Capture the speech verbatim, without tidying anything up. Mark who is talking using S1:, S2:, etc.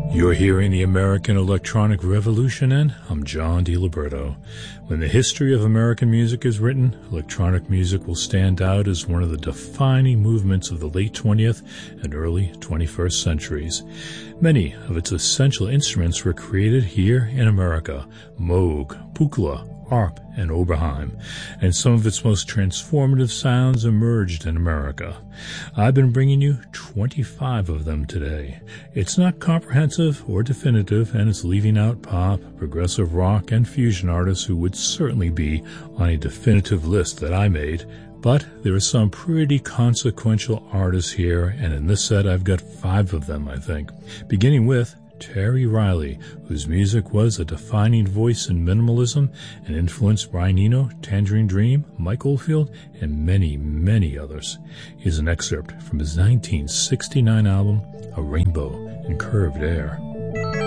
S1: You're hearing the American Electronic Revolution, and I'm John DiLiberto. When the history of American music is written, electronic music will stand out as one of the defining movements of the late twentieth and early twenty-first centuries. Many of its essential instruments were created here in America: Moog, Buchla, Arp, and Oberheim, and some of its most transformative sounds emerged in America. I've been bringing you twenty-five of them today. It's not comprehensive or definitive, and it's leaving out pop, progressive rock, and fusion artists who would certainly be on a definitive list that I made, but there are some pretty consequential artists here, and in this set I've got five of them, I think, beginning with Terry Riley, whose music was a defining voice in minimalism and influenced Brian Eno, Tangerine Dream, Mike Oldfield, and many, many others. Here's an excerpt from his nineteen sixty-nine album, A Rainbow in Curved Air.